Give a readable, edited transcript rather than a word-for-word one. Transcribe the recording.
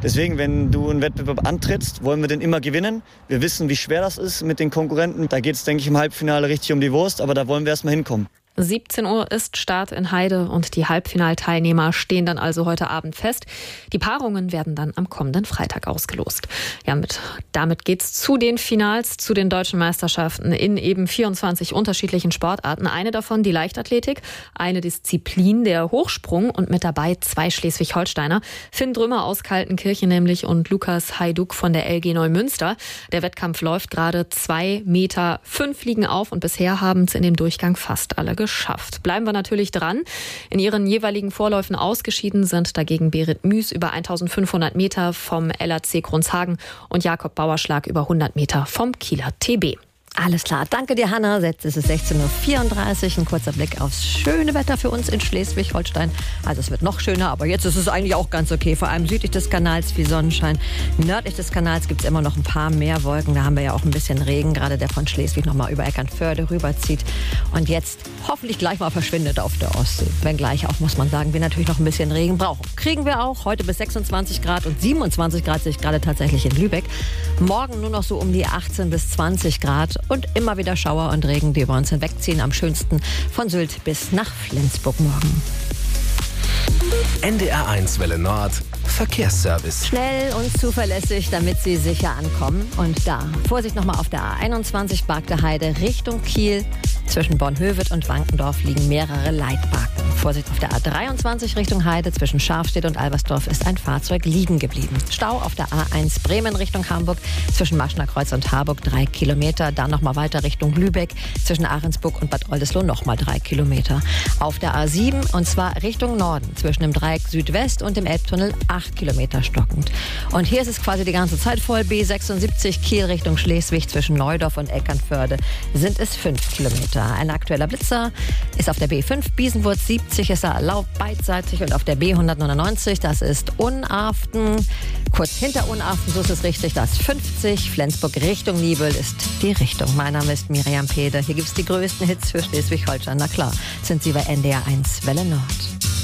Deswegen, wenn du einen Wettbewerb antrittst, wollen wir den immer gewinnen. Wir wissen, wie schwer das ist mit den Konkurrenten. Da geht es, denke ich, im Halbfinale richtig um die Wurst, aber da wollen wir erstmal hinkommen. 17 Uhr ist Start in Heide und die Halbfinalteilnehmer stehen dann also heute Abend fest. Die Paarungen werden dann am kommenden Freitag ausgelost. Ja, damit geht's zu den Finals, zu den deutschen Meisterschaften in eben 24 unterschiedlichen Sportarten. Eine davon die Leichtathletik, eine Disziplin der Hochsprung und mit dabei 2 Schleswig-Holsteiner. Finn Drümmer aus Kaltenkirchen nämlich und Lukas Hajduk von der LG Neumünster. Der Wettkampf läuft gerade 2,5 Meter liegen auf und bisher haben es in dem Durchgang fast alle geschafft. Bleiben wir natürlich dran. In ihren jeweiligen Vorläufen ausgeschieden sind dagegen Berit Müß über 1500 Meter vom LAC Kronshagen und Jakob Bauerschlag über 100 Meter vom Kieler TB. Alles klar, danke dir, Hanna. Jetzt ist es 16.34 Uhr. Ein kurzer Blick aufs schöne Wetter für uns in Schleswig-Holstein. Also es wird noch schöner, aber jetzt ist es eigentlich auch ganz okay. Vor allem südlich des Kanals viel Sonnenschein. Nördlich des Kanals gibt es immer noch ein paar mehr Wolken. Da haben wir ja auch ein bisschen Regen, gerade der von Schleswig nochmal über Eckernförde rüberzieht. Und jetzt hoffentlich gleich mal verschwindet auf der Ostsee. Wenngleich auch, muss man sagen, wir natürlich noch ein bisschen Regen brauchen. Kriegen wir auch. Heute bis 26 Grad und 27 Grad sehe ich gerade tatsächlich in Lübeck. Morgen nur noch so um die 18 bis 20 Grad. Und immer wieder Schauer und Regen, die über uns hinwegziehen. Am schönsten von Sylt bis nach Flensburg morgen. NDR1 Welle Nord. Verkehrsservice. Schnell und zuverlässig, damit Sie sicher ankommen. Und da, Vorsicht nochmal auf der A21 Bargter Heide Richtung Kiel. Zwischen Bornhöved und Wankendorf liegen mehrere Leitbarken. Vorsicht auf der A23 Richtung Heide. Zwischen Scharfstedt und Albersdorf ist ein Fahrzeug liegen geblieben. Stau auf der A1 Bremen Richtung Hamburg. Zwischen Maschner Kreuz und Harburg 3 Kilometer. Dann nochmal weiter Richtung Lübeck. Zwischen Ahrensburg und Bad Oldesloe nochmal 3 Kilometer. Auf der A7 und zwar Richtung Norden. Zwischen dem Dreieck Südwest und dem Elbtunnel 8 Kilometer stockend. Und hier ist es quasi die ganze Zeit voll. B76 Kiel Richtung Schleswig zwischen Neudorf und Eckernförde sind es 5 Kilometer. Ein aktueller Blitzer ist auf der B5 Biesenwurz 70, ist er erlaubt beidseitig, und auf der B199, das ist Unaften, kurz hinter Unaften, so ist es richtig, das 50, Flensburg Richtung Nibel ist die Richtung. Mein Name ist Miriam Pede, hier gibt es die größten Hits für Schleswig-Holstein, na klar, sind Sie bei NDR1 Welle Nord.